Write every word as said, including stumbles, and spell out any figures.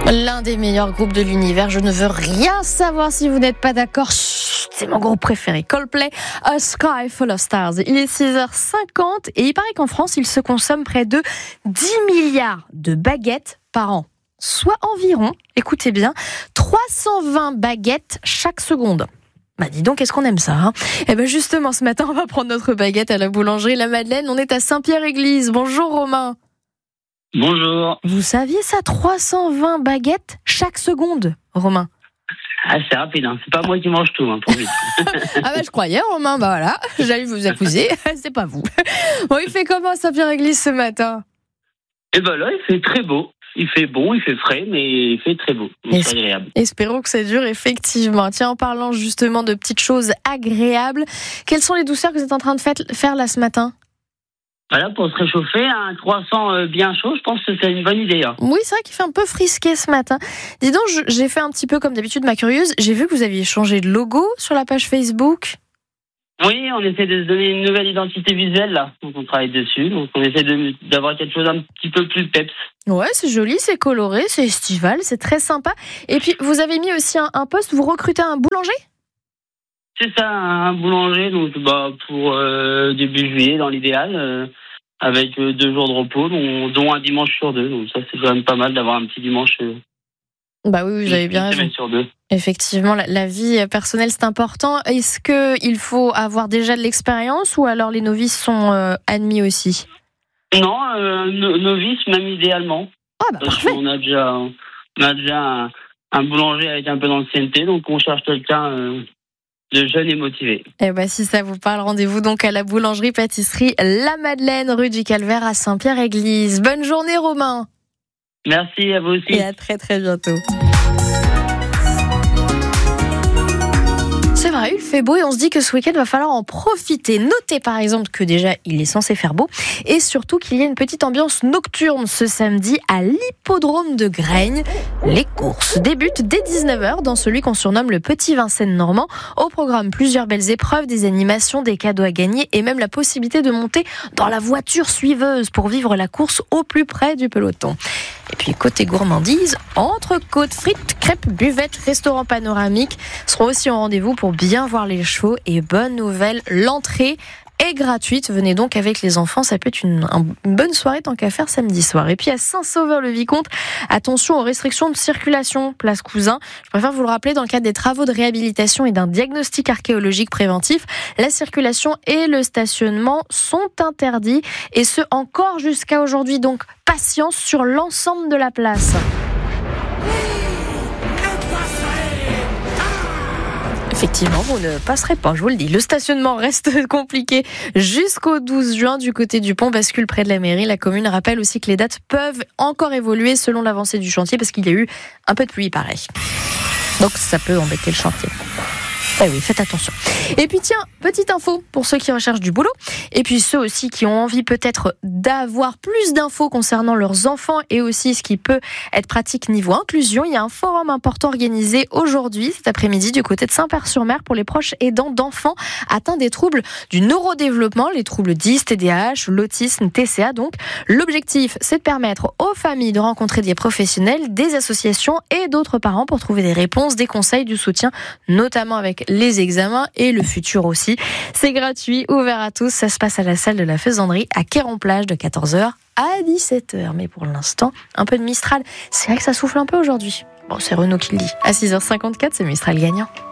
L'un des meilleurs groupes de l'univers. Je ne veux rien savoir si vous n'êtes pas d'accord. Chut, c'est mon groupe préféré. Coldplay, A Sky Full of Stars. Il est six heures cinquante et il paraît qu'en France, il se consomme près de dix milliards de baguettes par an. Soit environ, écoutez bien, trois cent vingt baguettes chaque seconde. Bah dis donc, est-ce qu'on aime ça hein Eh ben justement, ce matin, on va prendre notre baguette à la boulangerie La Madeleine. On est à Saint-Pierre-Église. Bonjour Romain. Bonjour. Vous saviez ça, trois cent vingt baguettes chaque seconde, Romain? Ah, c'est rapide, hein. C'est pas moi qui mange tout, hein, pour vite. Ah bah je croyais, Romain, bah voilà, j'allais vous accuser, c'est pas vous. Bon, il fait comment Saint-Pierre-Église ce matin? Et ben là, il fait très beau. Il fait bon, il fait frais, mais il fait très beau. Donc c'est agréable. Espérons que ça dure, effectivement. Tiens, en parlant justement de petites choses agréables, quelles sont les douceurs que vous êtes en train de faire là ce matin? Voilà, pour se réchauffer, un croissant bien chaud, je pense que c'est une bonne idée. Hein. Oui, c'est vrai qu'il fait un peu frisqué ce matin. Dis donc, j'ai fait un petit peu comme d'habitude ma curieuse. J'ai vu que vous aviez changé de logo sur la page Facebook. Oui, on essaie de se donner une nouvelle identité visuelle, là. Donc on travaille dessus. Donc on essaie de, d'avoir quelque chose un petit peu plus peps. Ouais, c'est joli, c'est coloré, c'est estival, c'est très sympa. Et puis, vous avez mis aussi un, un poste, vous recrutez un boulanger ? C'est ça, un boulanger, donc bah, pour euh, début juillet, dans l'idéal, euh, avec euh, deux jours de repos, dont, dont un dimanche sur deux. Donc ça, c'est quand même pas mal d'avoir un petit dimanche. Euh, bah oui, vous avez bien raison. Sur deux. Effectivement, la, la vie personnelle, c'est important. Est-ce qu'il faut avoir déjà de l'expérience ou alors les novices sont euh, admis aussi ? Non, euh, no, novices, même idéalement. Ah bah Parce parfait. qu'on a déjà, on a déjà un, un boulanger avec un peu d'ancienneté, donc on cherche quelqu'un... Euh, de jeunes et motivés. Eh ben, si ça vous parle, rendez-vous donc à la boulangerie-pâtisserie La Madeleine, rue du Calvaire à Saint-Pierre-Église. Bonne journée, Romain. Merci à vous aussi. Et à très très bientôt. C'est vrai, il fait beau et on se dit que ce week-end, va falloir en profiter. Notez par exemple que déjà, il est censé faire beau et surtout qu'il y a une petite ambiance nocturne ce samedi à l'hippodrome de Graignes. Les courses débutent dès dix-neuf heures dans celui qu'on surnomme le Petit Vincennes normand. Au programme, plusieurs belles épreuves, des animations, des cadeaux à gagner et même la possibilité de monter dans la voiture suiveuse pour vivre la course au plus près du peloton. Et puis côté gourmandise, entrecôtes, frites, crêpes, buvettes, restaurants panoramiques seront aussi au rendez-vous pour bien voir les chevaux. Et bonne nouvelle, l'entrée est gratuite. Venez donc avec les enfants, ça peut être une, une bonne soirée tant qu'à faire samedi soir. Et puis à Saint-Sauveur-le-Vicomte, attention aux restrictions de circulation, place Cousin. Je préfère vous le rappeler, dans le cadre des travaux de réhabilitation et d'un diagnostic archéologique préventif, la circulation et le stationnement sont interdits et ce encore jusqu'à aujourd'hui. Donc patience sur l'ensemble de la place. Effectivement, vous ne passerez pas, je vous le dis. Le stationnement reste compliqué jusqu'au douze juin du côté du pont bascule près de la mairie. La commune rappelle aussi que les dates peuvent encore évoluer selon l'avancée du chantier parce qu'il y a eu un peu de pluie, pareil. Donc ça peut embêter le chantier. Eh oui, faites attention. Et puis tiens, petite info pour ceux qui recherchent du boulot et puis ceux aussi qui ont envie peut-être d'avoir plus d'infos concernant leurs enfants et aussi ce qui peut être pratique niveau inclusion. Il y a un forum important organisé aujourd'hui, cet après-midi, du côté de Saint-Père-sur-Mer pour les proches aidants d'enfants atteints des troubles du neurodéveloppement, les troubles dys, T D A H, l'autisme, T C A donc. L'objectif, c'est de permettre aux familles de rencontrer des professionnels, des associations et d'autres parents pour trouver des réponses, des conseils, du soutien, notamment avec les examens et le futur aussi. C'est gratuit, ouvert à tous. Ça se passe à la salle de la Faisanderie à Quéron-Plage de quatorze heures à dix-sept heures. Mais pour l'instant, un peu de Mistral. C'est vrai que ça souffle un peu aujourd'hui. Bon, c'est Renaud qui le dit. À six heures cinquante-quatre, c'est Mistral gagnant.